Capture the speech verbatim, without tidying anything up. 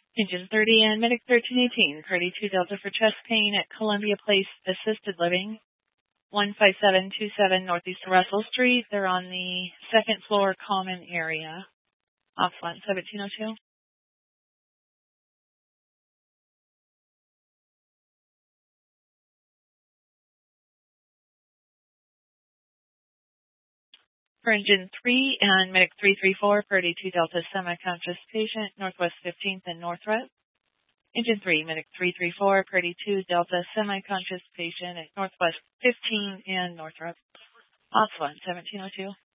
Engine thirty and Medic thirteen eighteen, Party two Delta for chest pain at Columbia Place Assisted Living, one five seven two seven Northeast Russell Street. They're on the second floor common area. Off one seventeen oh two. For Engine three and Medic three three four, Party two Delta semi-conscious patient, Northwest fifteenth and Northwest. Engine three, Medic three three four, Party two Delta semi-conscious patient at Northwest fifteen and Northrop. Ops one seventeen oh two.